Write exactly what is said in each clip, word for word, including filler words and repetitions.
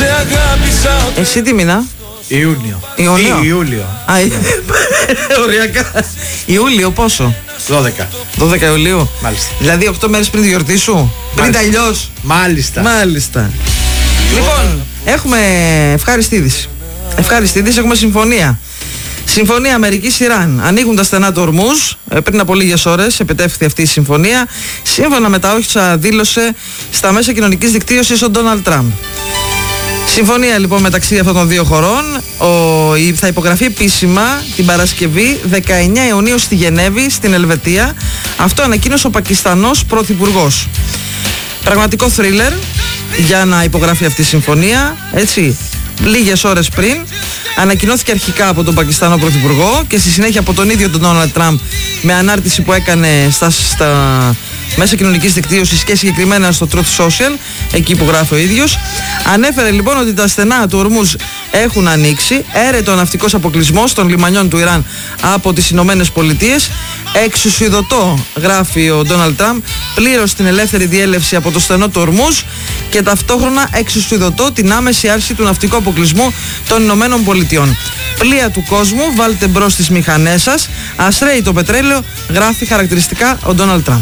Εσύ τι μήνα? Ιούνιο. Ιούνιο. Ή Ιούλιο. Α, οριακά. Ιούλιο πόσο? δώδεκα. δώδεκα Ιουλίου. Μάλιστα. Δηλαδή οκτώ μέρες πριν τη γιορτή σου. Πριν τα αλλιώς. Μάλιστα. Μάλιστα. Λοιπόν, έχουμε ευχάριστη είδηση. Ευχάριστη είδηση, έχουμε συμφωνία. Συμφωνία Αμερικής-Ιράν. Ανοίγουν τα στενά του Ορμούζ. Πριν από λίγες ώρες επετεύχθη αυτή η συμφωνία. Σύμφωνα με τα όσα δήλωσε στα μέσα κοινωνικής δικτύωσης ο Ντόναλντ Τραμπ. Συμφωνία λοιπόν μεταξύ αυτών των δύο χωρών ο, θα υπογραφεί επίσημα την Παρασκευή δεκαεννέα Ιουνίου στη Γενέβη, στην Ελβετία. Αυτό ανακοίνωσε ο Πακιστανός Πρωθυπουργός. Πραγματικό θρίλερ για να υπογραφεί αυτή η συμφωνία, έτσι. Λίγες ώρες πριν ανακοινώθηκε αρχικά από τον Πακιστανό Πρωθυπουργό και στη συνέχεια από τον ίδιο τον Ντόναλντ Τραμπ με ανάρτηση που έκανε στα, στα μέσα κοινωνικής δικτύωσης και συγκεκριμένα στο Truth Social, εκεί που γράφει ο ίδιος. Ανέφερε λοιπόν ότι τα στενά του Ορμούζ έχουν ανοίξει, έρετο ο ναυτικός αποκλεισμός των λιμανιών του Ιράν από τις Ηνωμένες Πολιτείες. Εξουσιοδοτώ, γράφει ο Ντόναλντ Τραμπ, πλήρως την ελεύθερη διέλευση από το στενό του Ορμούζ και ταυτόχρονα εξουσιοδοτώ την άμεση άρση του ναυτικού αποκλεισμού των Ηνωμένων Πολιτειών. Πλοία του κόσμου, βάλτε μπρος τις μηχανές σας, ας ρέει το πετρέλαιο, γράφει χαρακτηριστικά ο Ντόναλντ Τραμπ.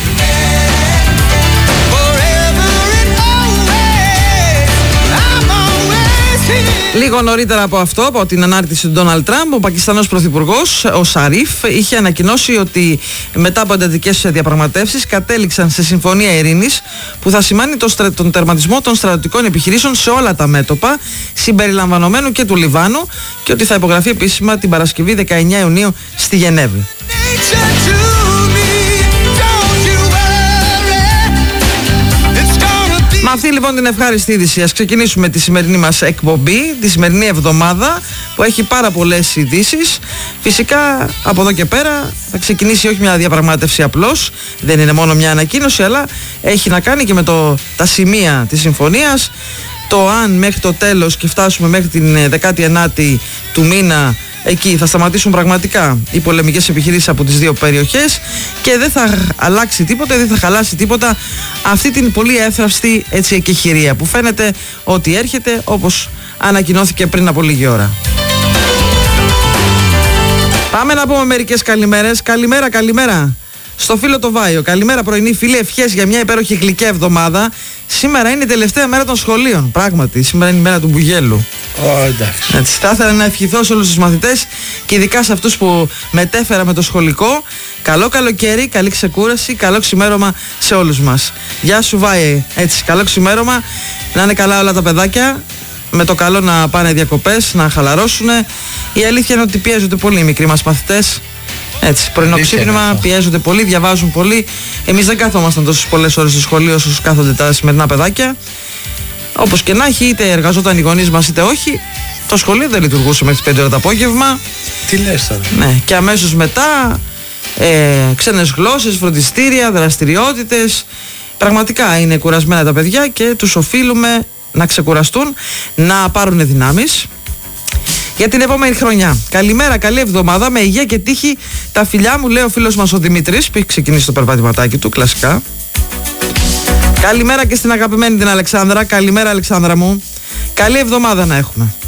Λίγο νωρίτερα από αυτό, από την ανάρτηση του Ντόναλντ Τραμπ, ο Πακιστανός Πρωθυπουργός, ο Σαρίφ, είχε ανακοινώσει ότι μετά από εντατικές διαπραγματεύσεις κατέληξαν σε συμφωνία ειρήνης που θα σημάνει το, τον τερματισμό των στρατιωτικών επιχειρήσεων σε όλα τα μέτωπα, συμπεριλαμβανομένου και του Λιβάνου, και ότι θα υπογραφεί επίσημα την Παρασκευή δεκαεννέα Ιουνίου στη Γενέβη. Με αυτή λοιπόν την ευχάριστη είδηση ας ξεκινήσουμε τη σημερινή μας εκπομπή, τη σημερινή εβδομάδα που έχει πάρα πολλές ειδήσεις. Φυσικά από εδώ και πέρα θα ξεκινήσει όχι μια διαπραγμάτευση απλώς, δεν είναι μόνο μια ανακοίνωση, αλλά έχει να κάνει και με το, τα σημεία της συμφωνίας, το αν μέχρι το τέλος και φτάσουμε μέχρι την δεκάτη ενάτη του μήνα, εκεί θα σταματήσουν πραγματικά οι πολεμικές επιχειρήσεις από τις δύο περιοχές και δεν θα αλλάξει τίποτα, δεν θα χαλάσει τίποτα αυτή την πολύ εύθραυστη έτσι εκεχηρία που φαίνεται ότι έρχεται, όπως ανακοινώθηκε πριν από λίγη ώρα. Πάμε να πούμε μερικές καλημέρες. Καλημέρα, καλημέρα στο φίλο το Βάιο. Καλημέρα πρωινή φίλοι, ευχές για μια υπέροχη γλυκιά εβδομάδα. Σήμερα είναι η τελευταία μέρα των σχολείων. Πράγματι, σήμερα είναι η μέρα του Μπουγέλου. Oh, εντάξει. Έτσι, θα ήθελα να ευχηθώ σε όλους τους μαθητές και ειδικά σε αυτούς που μετέφερα με το σχολικό. Καλό καλοκαίρι, καλή ξεκούραση, καλό ξημέρωμα σε όλους μας. Γεια σου Βάιε, έτσι, καλό ξημέρωμα. Να είναι καλά όλα τα παιδάκια. Με το καλό να πάνε διακοπές, να χαλαρώσουν. Η αλήθεια είναι ότι πιέζονται πολύ οι μικροί μας μαθητές. Έτσι, πρωινό ξύπνημα, πιέζονται πολύ, διαβάζουν πολύ. Εμείς δεν κάθομασταν τόσες πολλές ώρες στο σχολείο όσο κάθονται τα σημερινά παιδάκια. Όπως και να έχει, είτε εργαζόταν οι γονείς μας είτε όχι, το σχολείο δεν λειτουργούσε μέχρι τις πέντε ώρα το απόγευμα. Τι λες τώρα? Ναι, και αμέσως μετά ε, ξένες γλώσσες, φροντιστήρια, δραστηριότητες. Πραγματικά είναι κουρασμένα τα παιδιά και τους οφείλουμε να ξεκουραστούν, να πάρουν δυνάμεις για την επόμενη χρονιά. Καλημέρα, καλή εβδομάδα, με υγεία και τύχη τα φιλιά μου, λέει ο φίλος μας ο Δημήτρης, που έχει ξεκινήσει το περπατηματάκι του, κλασικά. Καλημέρα και στην αγαπημένη την Αλεξάνδρα. Καλημέρα Αλεξάνδρα μου. Καλή εβδομάδα να έχουμε.